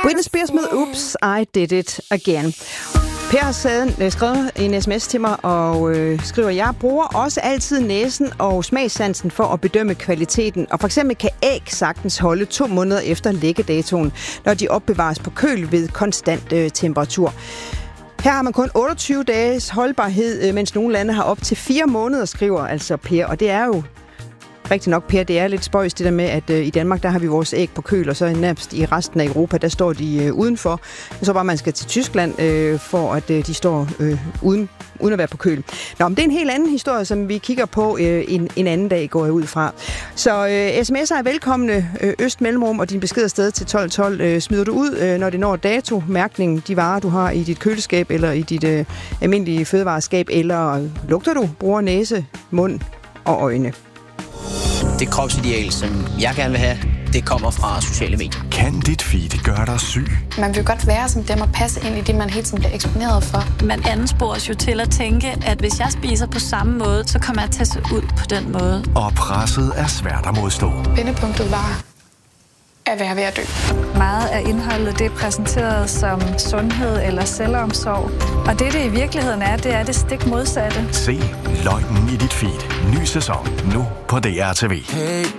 Britney Spears med Oops, I Did It Again. Per har skrevet en sms til mig og skriver, jeg bruger også altid næsen og smagssansen for at bedømme kvaliteten. Og for eksempel kan æg sagtens holde 2 måneder efter læggedatoen, når de opbevares på køl ved konstant temperatur. Her har man kun 28 dages holdbarhed, mens nogle lande har op til 4 måneder, skriver altså Per. Og det er jo rigtig nok, Per, det er lidt spøjs det der med, at i Danmark, der har vi vores æg på køl, og så nærmest i resten af Europa, der står de udenfor. Så bare man skal til Tyskland, for at de står uden at være på køl. Nå, men det er en helt anden historie, som vi kigger på en anden dag, går jeg ud fra. Så sms'er er velkomne, Øst-Mellemrum, og din besked er sted til 1212. Smider du ud, når det når dato-mærkningen, de varer, du har i dit køleskab, eller i dit almindelige fødevareskab, eller lugter du, bruger næse, mund og øjne? Det kropsideal, som jeg gerne vil have, det kommer fra sociale medier. Kan dit feed gøre dig syg? Man vil godt være som dem og passe ind i det, man hele tiden bliver eksponeret for. Man anspores jo til at tænke, at hvis jeg spiser på samme måde, så kommer jeg til at se ud på den måde. Og presset er svært at modstå. Vendepunktet var at være ved at dø. Meget af indholdet det er præsenteret som sundhed eller selvomsorg. Og det i virkeligheden er, det er det stik modsatte. Se løgnen i dit feed. Ny sæson nu på DR TV.